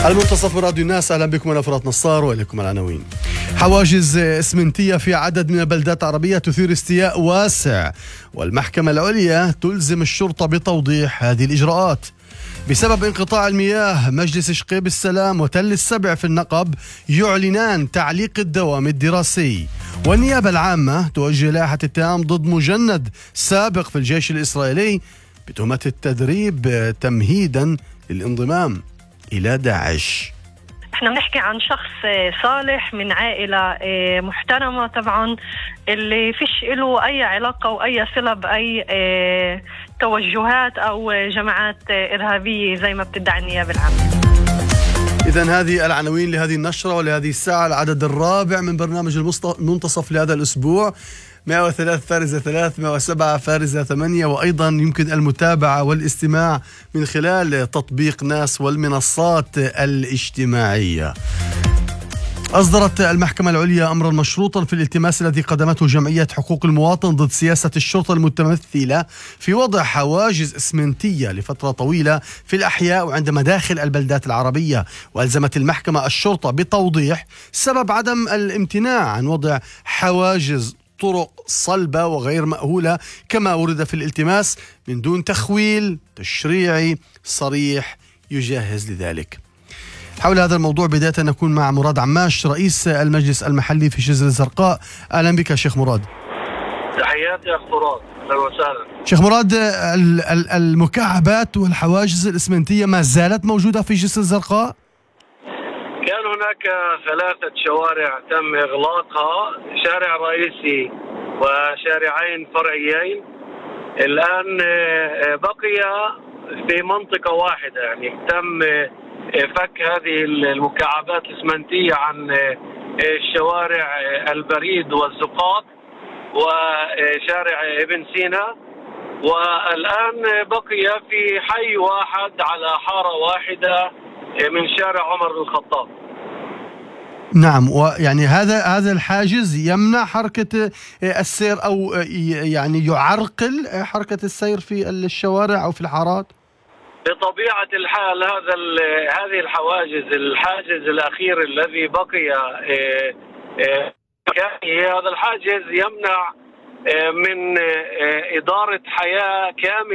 المنتصف راديو الناس، أهلا بكم. أنا فرات نصار وإليكم العناوين. حواجز إسمنتية في عدد من البلدات العربية تثير استياء واسع، والمحكمة العليا تلزم الشرطة بتوضيح هذه الإجراءات. بسبب انقطاع المياه، مجلس شقيب السلام وتل السبع في النقب يعلنان تعليق الدوام الدراسي. والنيابة العامة توجه لائحة اتهام ضد مجند سابق في الجيش الإسرائيلي بتهمة التدريب تمهيدا للانضمام إلى داعش. احنا بنحكي عن شخص صالح من عائلة محترمة طبعا، اللي فيش له أي علاقة وأي صلة بأي توجهات أو جماعات إرهابية زي ما بتدعي النيابة العامة. إذن هذه العناوين لهذه النشرة ولهذه الساعة، العدد الرابع من برنامج المنتصف لهذا الأسبوع. 103 فارزة 3، 107 فارزة 8، وأيضا يمكن المتابعة والاستماع من خلال تطبيق ناس والمنصات الاجتماعية. أصدرت المحكمة العليا أمرا مشروطا في الالتماس الذي قدمته جمعية حقوق المواطن ضد سياسة الشرطة المتمثلة في وضع حواجز إسمنتية لفترة طويلة في الأحياء وعند مداخل البلدات العربية. وألزمت المحكمة الشرطة بتوضيح سبب عدم الامتناع عن وضع حواجز طرق صلبة وغير مأهولة كما ورد في الالتماس من دون تخويل تشريعي صريح يجهز لذلك. حول هذا الموضوع بداية نكون مع مراد عماش، رئيس المجلس المحلي في جزر الزرقاء. أهلا بك شيخ مراد. تحياتي يا مراد، أهلا وسهلا. شيخ مراد، المكعبات والحواجز الإسمنتية ما زالت موجودة في جزر الزرقاء؟ كان هناك 3 شوارع تم إغلاقها، شارع رئيسي وشارعين فرعيين. الآن بقي في منطقة واحدة، يعني تم فك هذه المكعبات الإسمنتية عن الشوارع البريد والزقاق وشارع ابن سينا، والآن بقي في حي واحد على حارة واحدة من شارع عمر بن الخطاب. نعم، ويعني هذا الحاجز يمنع حركة السير أو يعني يعرقل حركة السير في الشوارع أو في الحارات؟ بطبيعة الحال هذه الحاجز الأخير الذي بقي هذا الحاجز يمنع من إدارة حياة كاملة